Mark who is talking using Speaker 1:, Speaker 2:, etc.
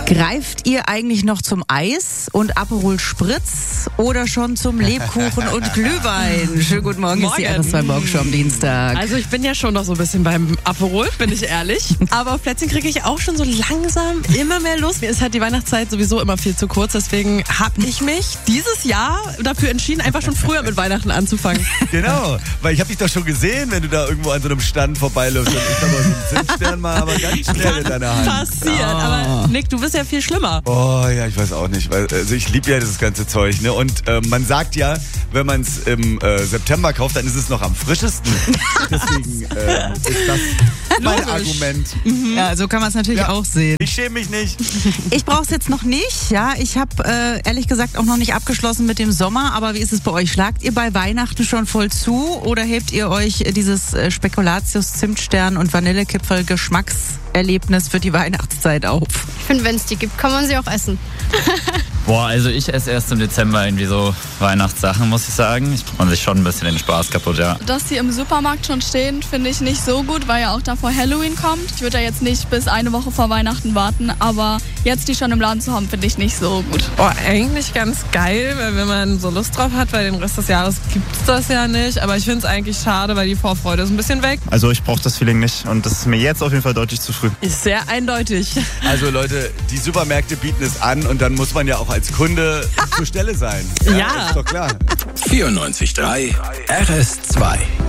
Speaker 1: Greift ihr eigentlich noch zum Eis und Aperol Spritz oder schon zum Lebkuchen und Glühwein? Schönen guten Morgen, ist die RS2 Morgenshow am Dienstag.
Speaker 2: Also ich bin ja schon noch so ein bisschen beim Aperol, bin ich ehrlich. Aber auf Plätzchen kriege ich auch schon so langsam immer mehr Lust. Mir ist halt die Weihnachtszeit sowieso immer viel zu kurz. Deswegen habe ich mich dieses Jahr dafür entschieden, einfach schon früher mit Weihnachten anzufangen.
Speaker 3: Genau, weil ich habe dich doch schon gesehen, wenn du da irgendwo an so einem Stand vorbeiläufst. Und ich habe mal so einen Zimtstern mal aber ganz schnell in deiner Hand.
Speaker 2: Passiert, aber Nick, du bist ja viel schlimmer.
Speaker 3: Oh ja, ich weiß auch nicht. Also ich liebe ja dieses ganze Zeug. Ne? Und man sagt ja, wenn man es im September kauft, dann ist es noch am frischesten. Deswegen ist das mein Argument.
Speaker 1: Mhm. Ja, so kann man es natürlich auch sehen.
Speaker 3: Ich schäme mich nicht.
Speaker 1: Ich brauche es jetzt noch nicht. Ja, ich habe ehrlich gesagt auch noch nicht abgeschlossen mit dem Sommer. Aber wie ist es bei euch? Schlagt ihr bei Weihnachten schon voll zu oder hebt ihr euch dieses Spekulatius, Zimtstern und Vanillekipferl Geschmackserlebnis für die Weihnachtszeit auf?
Speaker 4: Ich finde, wenn es die gibt, kann man sie auch essen.
Speaker 5: Boah, also ich esse erst im Dezember irgendwie so Weihnachtssachen, muss ich sagen. Ich mache sich schon ein bisschen den Spaß kaputt, ja.
Speaker 6: Dass die im Supermarkt schon stehen, finde ich nicht so gut, weil ja auch davor Halloween kommt. Ich würde ja jetzt nicht bis eine Woche vor Weihnachten warten, aber jetzt die schon im Laden zu haben, finde ich nicht so gut.
Speaker 2: Boah, eigentlich ganz geil, weil wenn man so Lust drauf hat, weil den Rest des Jahres gibt es das ja nicht. Aber ich finde es eigentlich schade, weil die Vorfreude ist ein bisschen weg.
Speaker 7: Also ich brauche das Feeling nicht und das ist mir jetzt auf jeden Fall deutlich zu früh.
Speaker 2: Ist sehr eindeutig.
Speaker 3: Also Leute, die Supermärkte bieten es an und dann muss man ja auch als Kunde zur Stelle sein.
Speaker 2: Ja.
Speaker 3: Ist doch klar.
Speaker 8: 94.3 RS2